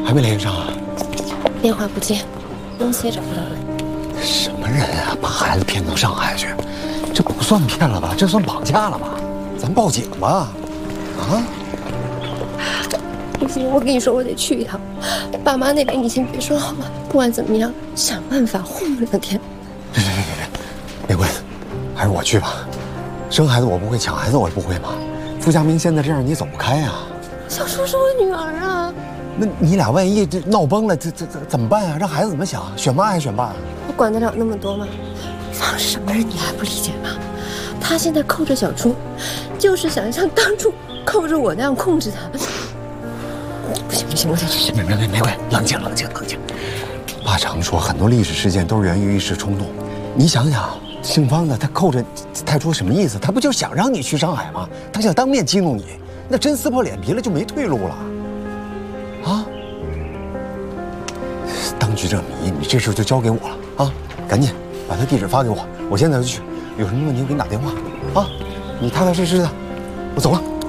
还没联系上啊？ 电话不接，公司也找不到人。 什么人啊，把孩子骗到上海去？这不算骗了吧？这算绑架了吧？咱报警吧！啊？ 不行，我跟你说，我得去一趟。爸妈那边你先别说好吗？不管怎么样，想办法混2天。 别问，还是我去吧。生孩子我不会，抢孩子我也不会嘛。傅家明现在这样，你走不开呀。 小叔是我女儿啊。 那你俩万一这闹崩了，这怎么办啊？让孩子怎么想？选妈还是选爸？ 我管得了那么多吗？放什么人你还不理解吗？他现在扣着小初，就是想像当初扣着我那样控制他。不行不行，我得去。 没关系，冷静。爸常说，很多历史事件都是源于一时冲动。你想想，姓方的他扣着太初什么意思？他不就想让你去上海吗？他想当面激怒你，那真撕破脸皮了就没退路了。啊！当局者迷，你这事就交给我了啊！赶紧把他地址发给我，我现在就去。有什么问题我给你打电话啊！你踏踏实实的，我走了。